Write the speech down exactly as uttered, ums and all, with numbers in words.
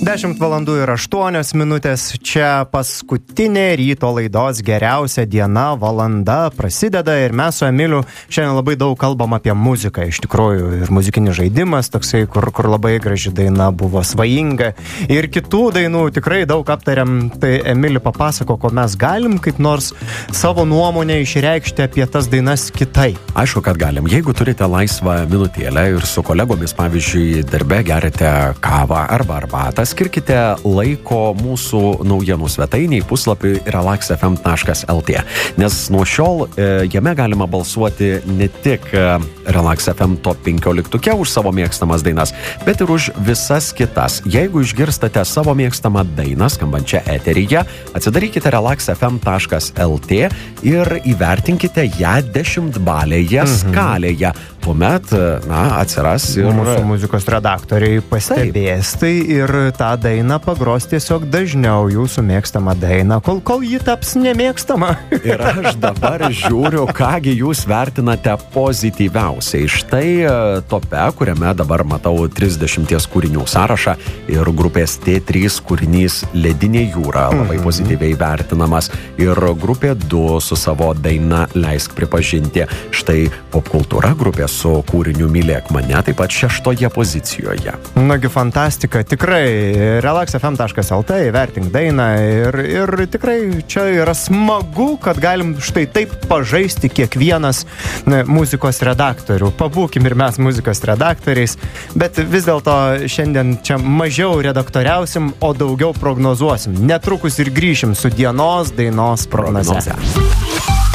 dešimt valandų ir aštuonios minutės. Čia paskutinė ryto laidos geriausia diena, valanda prasideda ir mes su Emiliu šiandien labai daug kalbam apie muziką. Iš tikrųjų, ir muzikinis žaidimas toksai, kur, kur labai graži daina buvo Svajinga. Ir kitų dainų tikrai daug aptariam. Tai Emili, papasako, ko mes galim kaip nors savo nuomonę išreikšti apie tas dainas kitai. Aišku, kad galim. Jeigu turite laisvą minutėlę ir su kolegomis, pavyzdžiui, darbe gerite kavą arba arbatą, skirkite laiko mūsų naujienų svetainiai puslapį relax f m taškas l t, nes nuo šiol e, jame galima balsuoti ne tik e, Relax F M top penkioliktuke už savo mėgstamas dainas, bet ir už visas kitas. Jeigu išgirstate savo mėgstamą dainą skambančią eteryje, atsidarykite relax f m taškas l t ir įvertinkite ją dešimtbalėje mhm. skalėje. Tuomet, na, atsiras ir... Mūsų muzikos redaktoriai pastebės tai ir tą dainą pagros tiesiog dažniau, jūsų mėgstamą dainą, kol, kol ji taps nemėgstama. Ir aš dabar žiūriu, kągi jūs vertinate pozityviausiai. Štai tope, kuriame dabar matau trisdešimties kūrinių sąrašą ir grupės T trys kūrinys Ledinė jūra labai mm-hmm. pozityviai vertinamas ir grupė du su savo daina Leisk pripažinti. Štai popkultūra grupės su kūriniu Mylėk mane, taip pat šeštoje pozicijoje. Nagi fantastika, tikrai relax f m taškas l t, įvertink dainą ir, ir tikrai čia yra smagu, kad galim štai taip pažaisti kiekvienas ne, muzikos redaktorių. Pabūkim ir mes muzikos redaktoriais, bet vis dėlto šiandien čia mažiau redaktoriausim, o daugiau prognozuosim. Netrukus ir grįšim su dienos dainos prognoze.